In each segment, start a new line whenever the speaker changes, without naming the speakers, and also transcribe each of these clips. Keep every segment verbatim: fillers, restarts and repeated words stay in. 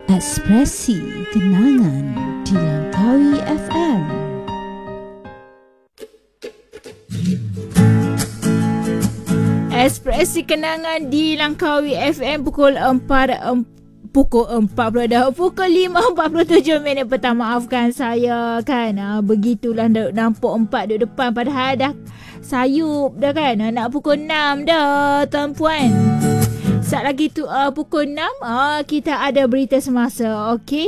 Ekspresi Kenangan di Langkawi F M.
Ekspresi Kenangan di Langkawi F M pukul empat em, pukul empat puluh dah pukul lima empat puluh tujuh minit petang. Maafkan saya kan, ha, begitulah duk nampak empat duduk depan padahal dah sayup dah kan, nak pukul enam dah tuan-puan. Sat lagi tu uh, pukul enam uh, kita ada berita semasa. Okey,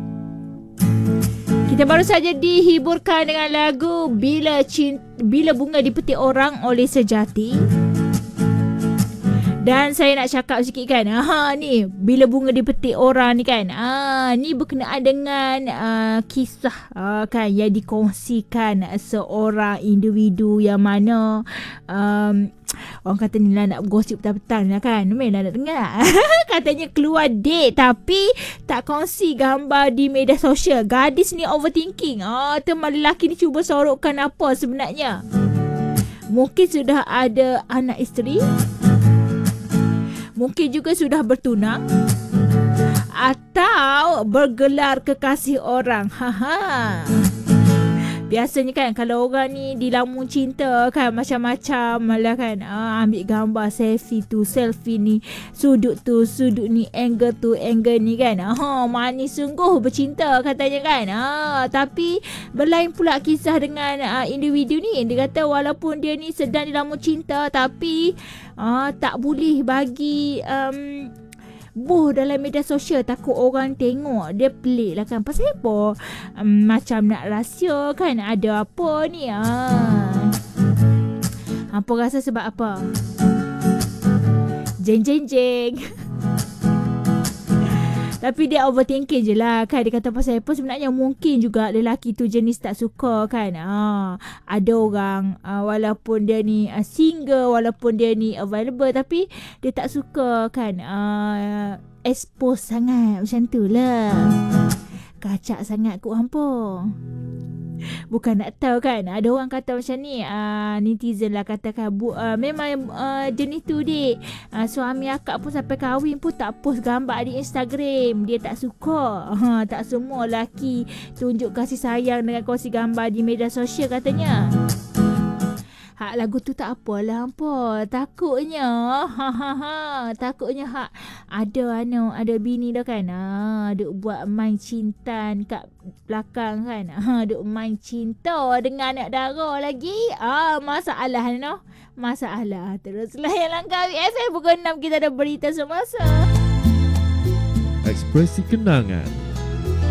kita baru saja dihiburkan dengan lagu Bila Cinta, Bila Bunga Dipetik Orang oleh Sejati. Dan saya nak cakap sikit kan, ha, ni bila bunga dipetik orang ni kan, ha, ni berkenaan dengan uh, kisah uh, kan yang dikongsikan seorang individu yang mana um, orang kata ni lah nak gosip petang-petang lah kan, memang nak dengar. Katanya keluar date tapi tak kongsi gambar di media sosial. Gadis ni overthinking. Ah, teman lelaki ni cuba sorokkan apa sebenarnya. Mungkin sudah ada anak isteri, mungkin juga sudah bertunang, atau bergelar kekasih orang. Haha. Biasanya kan kalau orang ni dilamun cinta kan macam-macam malah kan, ah, ambil gambar selfie tu, selfie ni, sudut tu, sudut ni, angle tu, angle ni kan. Ah, manis sungguh bercinta katanya kan. Ah, tapi berlain pula kisah dengan ah, individu ni. Dia kata walaupun dia ni sedang dilamun cinta tapi ah, tak boleh bagi um, boh dalam media sosial, takut orang tengok. Dia pelik lah kan, pasal apa um, macam nak rahsia kan, ada apa ni. ah. Apa rasa sebab apa? Jeng jeng jeng. Tapi dia overthinking je lah kan. Dia kata pasal apa sebenarnya, mungkin juga lelaki tu jenis tak suka kan. Ah, ada orang ah, walaupun dia ni ah, single, walaupun dia ni available, tapi dia tak suka kan ah, expose sangat macam tu lah. Kacak sangat kot hampa. Bukan nak tahu kan, ada orang kata macam ni, uh, netizen lah katakan bu, uh, memang uh, jenis tu dik, uh, suami akak pun sampai kahwin pun tak post gambar di Instagram. Dia tak suka. uh, Tak semua lelaki tunjuk kasih sayang dengan kongsi gambar di media sosial katanya. Hak lagu tu tak apalah hampa. Takutnya ha ha ha takutnya hak ada anu ada bini dah kan. Ha, duk buat main cinta kat belakang kan. Ha, duk main cinta dengan anak dara lagi. Ah, masalah no. Masalah. Teruslah yang Langkawi F M pukul enam kita ada berita semasa.
Ekspresi Kenangan